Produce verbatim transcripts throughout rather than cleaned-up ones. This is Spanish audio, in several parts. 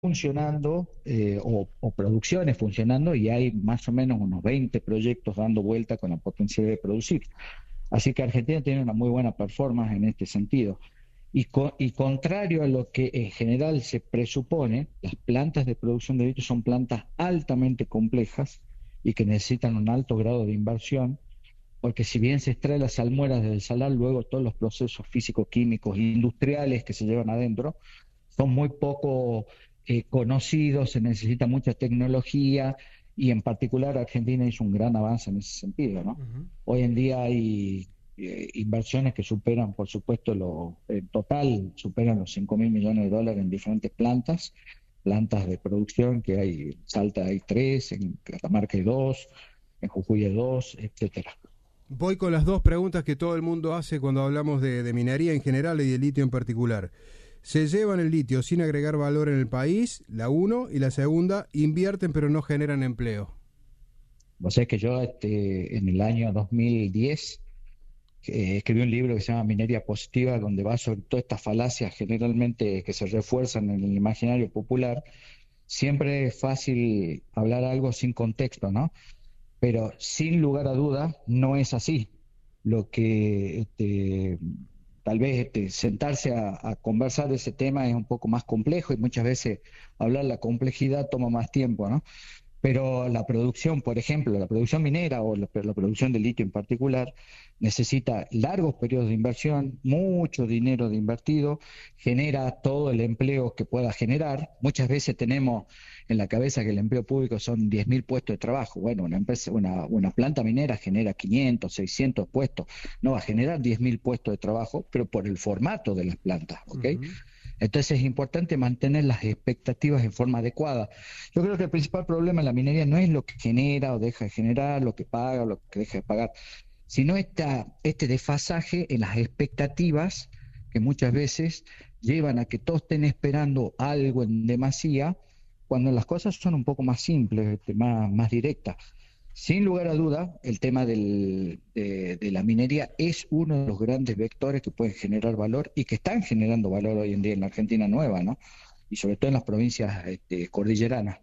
funcionando eh, o, o producciones funcionando y hay más o menos unos veinte proyectos dando vuelta con la potencialidad de producir. Así que Argentina tiene una muy buena performance en este sentido. Y, co- y contrario a lo que en general se presupone, las plantas de producción de litio son plantas altamente complejas y que necesitan un alto grado de inversión, porque si bien se extrae las salmueras del salar, luego todos los procesos físico-químicos e industriales que se llevan adentro son muy poco eh, conocidos, se necesita mucha tecnología y en particular Argentina hizo un gran avance en ese sentido, ¿no? Ujú. Hoy en día hay eh, inversiones que superan, por supuesto, lo, en total superan los cinco mil millones de dólares en diferentes plantas, plantas de producción que hay, en Salta hay tres, en Catamarca hay dos, en Jujuy hay dos, etcétera. Voy con las dos preguntas que todo el mundo hace cuando hablamos de, de minería en general y de litio en particular. ¿Se llevan el litio sin agregar valor en el país? La uno. Y la segunda, invierten pero no generan empleo. Vos sabés que yo este, en el año dos mil diez eh, escribí un libro que se llama Minería Positiva, donde va sobre todas estas falacias generalmente que se refuerzan en el imaginario popular. Siempre es fácil hablar algo sin contexto, ¿no? Pero sin lugar a duda no es así. Lo que este, tal vez este, sentarse a, a conversar de ese tema es un poco más complejo y muchas veces hablar la complejidad toma más tiempo, ¿no? Pero la producción, por ejemplo, la producción minera o la, la producción de litio en particular, necesita largos periodos de inversión, mucho dinero de invertido, genera todo el empleo que pueda generar. Muchas veces tenemos en la cabeza que el empleo público son diez mil puestos de trabajo. Bueno, una, empresa, una, una planta minera genera quinientos, seiscientos puestos. No va a generar diez mil puestos de trabajo, pero por el formato de las plantas, ¿ok? Ujú. Entonces es importante mantener las expectativas en forma adecuada. Yo creo que el principal problema en la minería no es lo que genera o deja de generar, lo que paga o lo que deja de pagar, sino esta, este desfasaje en las expectativas que muchas veces llevan a que todos estén esperando algo en demasía, cuando las cosas son un poco más simples, este, más, más directas. Sin lugar a duda, el tema del- de, de la minería es uno de los grandes vectores que pueden generar valor y que están generando valor hoy en día en la Argentina nueva, ¿no? Y sobre todo en las provincias este, cordilleranas.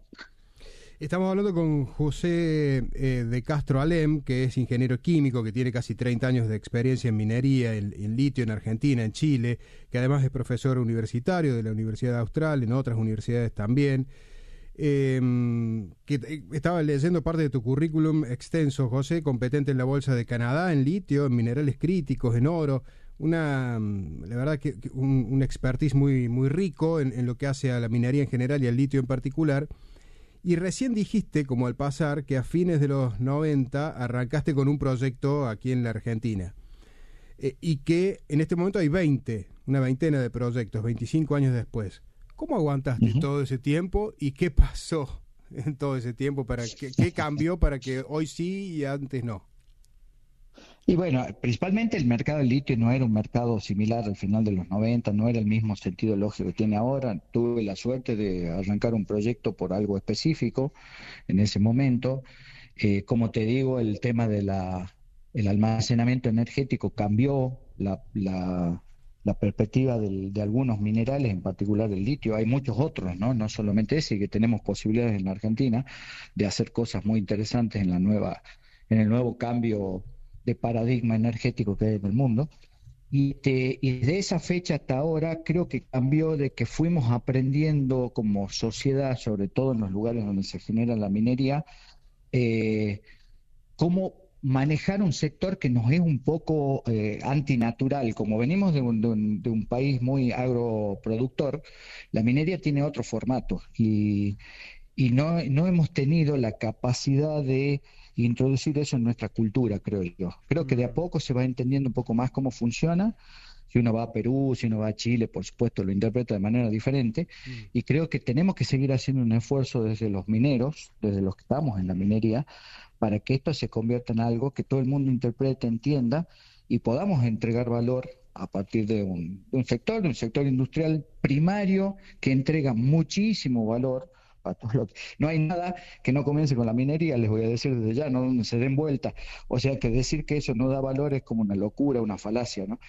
Estamos hablando con José eh, de Castro Alem, que es ingeniero químico, que tiene casi treinta años de experiencia en minería, en, en litio en Argentina, en Chile, que además es profesor universitario de la Universidad Austral, en otras universidades también. Eh, que eh, estaba leyendo parte de tu currículum extenso, José, competente en la Bolsa de Canadá, en litio, en minerales críticos, en oro. Una, mm, la verdad que, que un, un expertise muy, muy rico en, en lo que hace a la minería en general y al litio en particular. Y recién dijiste, como al pasar, que a fines de los noventa arrancaste con un proyecto aquí en la Argentina. Eh, y que en este momento hay veinte, una veintena de proyectos, veinticinco años después. ¿Cómo aguantaste Ujú. todo ese tiempo y qué pasó en todo ese tiempo? Para que, ¿Qué cambió para que hoy sí y antes no? Y bueno, principalmente el mercado del litio no era un mercado similar al final de los noventa, no era el mismo sentido lógico que tiene ahora. Tuve la suerte de arrancar un proyecto por algo específico en ese momento. Eh, como te digo, el tema de la, el almacenamiento energético cambió la, la, la perspectiva del- de algunos minerales, en particular el litio. Hay muchos otros, ¿no? No solamente ese, y que tenemos posibilidades en la Argentina de hacer cosas muy interesantes en la nueva, en el nuevo cambio de paradigma energético que hay en el mundo. Y, te- y de esa fecha hasta ahora creo que cambió de que fuimos aprendiendo como sociedad, sobre todo en los lugares donde se genera la minería, eh, cómo manejar un sector que nos es un poco eh, antinatural. Como venimos de un, de un- de un país muy agroproductor, la minería tiene otro formato y, y no, no hemos tenido la capacidad de introducir eso en nuestra cultura, creo yo. Creo que de a Mm, poco se va entendiendo un poco más cómo funciona. Si uno va a Perú, si uno va a Chile, por supuesto, lo interpreta de manera diferente. mm. Y creo que tenemos que seguir haciendo un esfuerzo desde los mineros, desde los que estamos en la minería, para que esto se convierta en algo que todo el mundo interprete, entienda y podamos entregar valor a partir de un, de un sector, de un sector industrial primario que entrega muchísimo valor a todo lo que... No hay nada que no comience con la minería, les voy a decir desde ya, no se den vuelta. O sea que decir que eso no da valor es como una locura, una falacia, ¿no?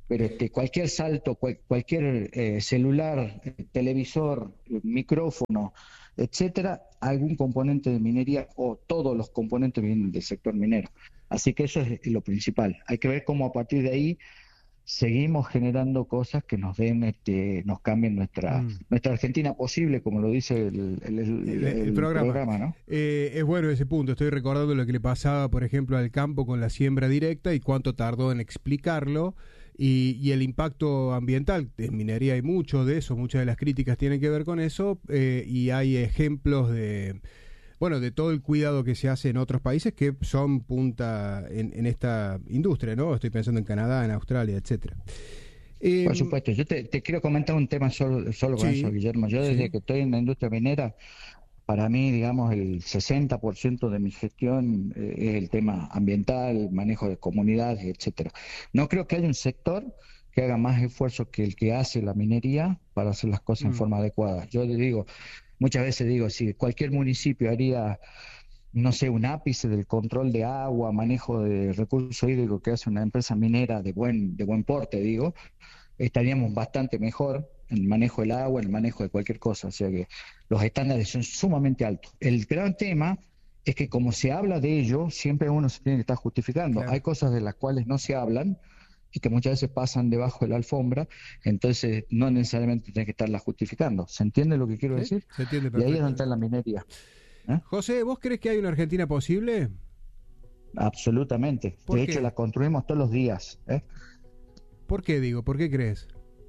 pero este, cualquier salto, cual, cualquier eh, celular, eh, televisor, eh, micrófono, etcétera, algún componente de minería o todos los componentes vienen del sector minero. Así que eso es lo principal. Hay que ver cómo a partir de ahí seguimos generando cosas que nos den, este, nos cambien nuestra mm. nuestra Argentina posible, como lo dice el, el, el, el, el, el programa, programa ¿no? Eh, es bueno ese punto. Estoy recordando lo que le pasaba, por ejemplo, al campo con la siembra directa y cuánto tardó en explicarlo, y, y el impacto ambiental. En minería hay mucho de eso, muchas de las críticas tienen que ver con eso, eh, y hay ejemplos de... bueno, de todo el cuidado que se hace en otros países que son punta en, en esta industria, ¿no? Estoy pensando en Canadá, en Australia, etcétera. Eh, Por supuesto, yo te, te quiero comentar un tema solo, solo con sí, eso, Guillermo. Yo desde sí. que estoy en la industria minera, para mí, digamos, el sesenta por ciento de mi gestión eh, es el tema ambiental, manejo de comunidades, etcétera. No creo que haya un sector que haga más esfuerzo que el que hace la minería para hacer las cosas mm. en forma adecuada. Yo le digo... Muchas veces digo, si cualquier municipio haría, no sé, un ápice del control de agua, manejo de recursos hídricos que hace una empresa minera de buen de buen porte, digo, estaríamos bastante mejor en el manejo del agua, en el manejo de cualquier cosa. O sea que los estándares son sumamente altos. El gran tema es que como se habla de ello, siempre uno se tiene que estar justificando. Claro. Hay cosas de las cuales no se hablan y que muchas veces pasan debajo de la alfombra, entonces no necesariamente tenés que estarla justificando. ¿Se entiende lo que quiero ¿Sí? decir? Se entiende perfecto. Y ahí es donde está la minería. ¿Eh? José, ¿vos crees que hay una Argentina posible? Absolutamente. De hecho, la construimos todos los días. ¿eh? ¿Por qué, digo? ¿Por qué crees?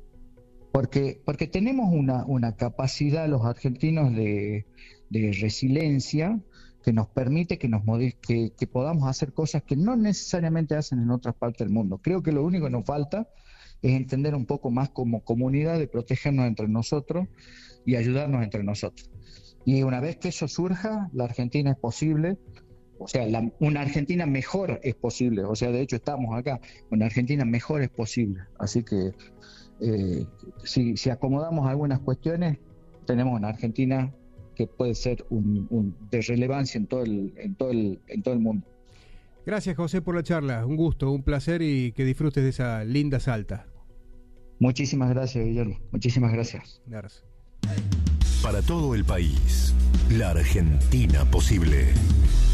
Porque, porque tenemos una, una capacidad los argentinos de, de resiliencia que nos permite que nos que, que podamos hacer cosas que no necesariamente hacen en otras partes del mundo. Creo que lo único que nos falta es entender un poco más como comunidad de protegernos entre nosotros y ayudarnos entre nosotros. Y una vez que eso surja, la Argentina es posible, o sea, la, una Argentina mejor es posible, o sea, de hecho estamos acá, una Argentina mejor es posible. Así que eh, si, si acomodamos algunas cuestiones, tenemos una Argentina que puede ser un, un, de relevancia en todo, el, en, todo el, en todo el mundo. Gracias, José, por la charla. Un gusto, un placer y que disfrutes de esa linda Salta. Muchísimas gracias, Guillermo. Muchísimas gracias. Gracias. Para todo el país, la Argentina posible.